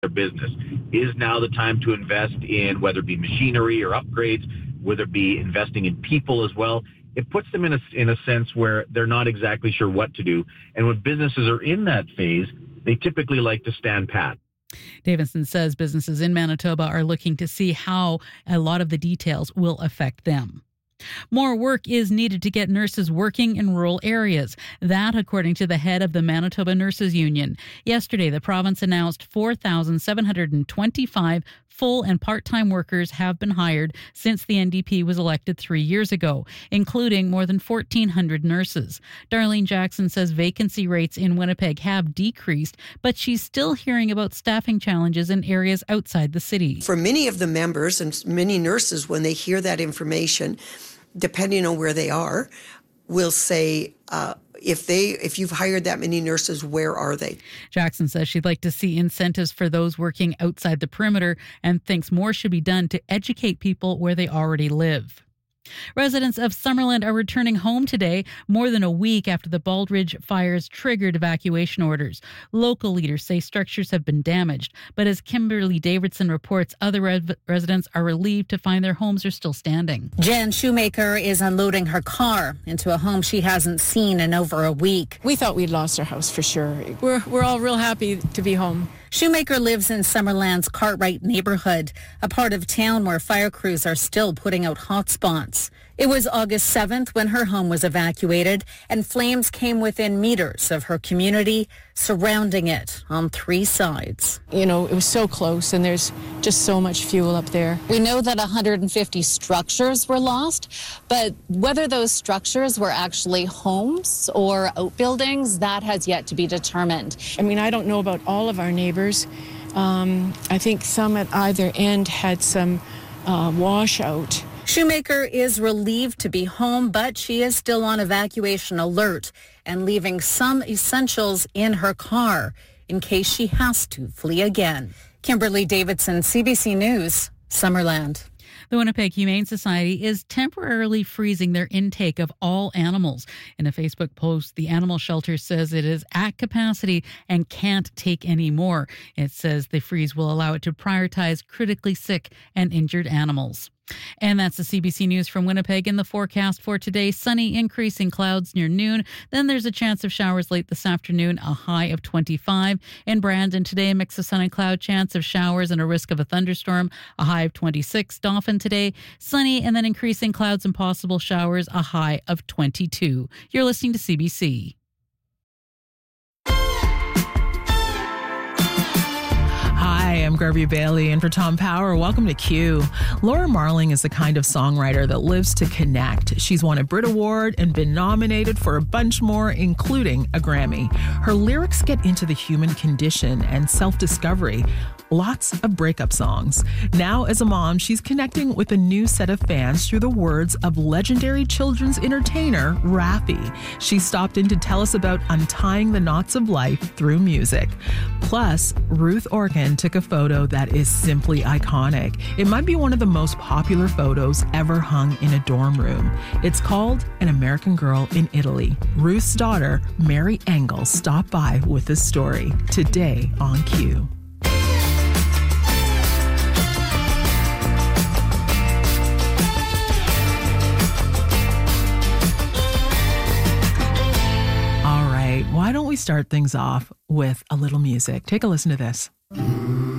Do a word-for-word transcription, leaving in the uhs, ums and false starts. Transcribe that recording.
their business. Is now the time to invest in whether it be machinery or upgrades, whether it be investing in people as well? It puts them in a, in a sense where they're not exactly sure what to do. And when businesses are in that phase, they typically like to stand pat. Davidson says businesses in Manitoba are looking to see how a lot of the details will affect them. More work is needed to get nurses working in rural areas. That, according to the head of the Manitoba Nurses Union. Yesterday, the province announced four thousand seven hundred twenty-five full and part-time workers have been hired since the N D P was elected three years ago, including more than fourteen hundred nurses. Darlene Jackson says vacancy rates in Winnipeg have decreased, but she's still hearing about staffing challenges in areas outside the city. For many of the members and many nurses, when they hear that information, depending on where they are, will say, uh, if they, if you've hired that many nurses, where are they? Jackson says she'd like to see incentives for those working outside the perimeter and thinks more should be done to educate people where they already live. Residents of Summerland are returning home today, more than a week after the Baldridge fires triggered evacuation orders. Local leaders say structures have been damaged, but as Kimberly Davidson reports, other re- residents are relieved to find their homes are still standing. Jen Shoemaker is unloading her car into a home she hasn't seen in over a week. We thought we'd lost our house for sure. We're, we're all real happy to be home. Shoemaker lives in Summerland's Cartwright neighborhood, a part of town where fire crews are still putting out hotspots. It was August seventh when her home was evacuated and flames came within meters of her community, surrounding it on three sides. You know, it was so close and there's just so much fuel up there. We know that one hundred fifty structures were lost, but whether those structures were actually homes or outbuildings, that has yet to be determined. I mean, I don't know about all of our neighbors. Um, I think some at either end had some uh, washout. Shoemaker is relieved to be home, but she is still on evacuation alert and leaving some essentials in her car in case she has to flee again. Kimberly Davidson, C B C News, Summerland. The Winnipeg Humane Society is temporarily freezing their intake of all animals. In a Facebook post, the animal shelter says it is at capacity and can't take any more. It says the freeze will allow it to prioritize critically sick and injured animals. And that's the C B C News from Winnipeg. In the forecast for today, sunny, increasing clouds near noon. Then there's a chance of showers late this afternoon, a high of twenty-five. In Brandon today, a mix of sun and cloud, chance of showers and a risk of a thunderstorm, a high of twenty-six. Dauphin today, sunny and then increasing clouds and possible showers, a high of twenty-two. You're listening to C B C. Hi, I'm Garvey Bailey, and for Tom Power, welcome to Q. Laura Marling is the kind of songwriter that lives to connect. She's won a Brit Award and been nominated for a bunch more, including a Grammy. Her lyrics get into the human condition and self-discovery. Lots of breakup songs. Now, as a mom, she's connecting with a new set of fans through the words of legendary children's entertainer, Raffi. She stopped in to tell us about untying the knots of life through music. Plus, Ruth Orkin took a photo that is simply iconic. It might be one of the most popular photos ever hung in a dorm room. It's called An American Girl in Italy. Ruth's daughter, Mary Engel, stopped by with this story today on Q. Why don't we start things off with a little music? Take a listen to this.